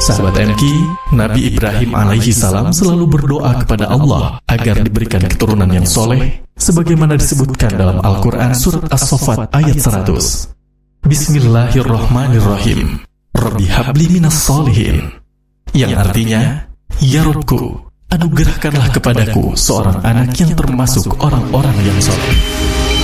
Sahabat MQ, Nabi Ibrahim alaihi salam selalu berdoa kepada Allah agar diberikan keturunan yang soleh, sebagaimana disebutkan dalam Al-Quran surat As-Saffat ayat 100. Bismillahirrahmanirrahim. Rabbi habli minas solihin. Yang artinya, ya Rabbku, anugerahkanlah kepadaku seorang anak yang termasuk orang-orang yang soleh.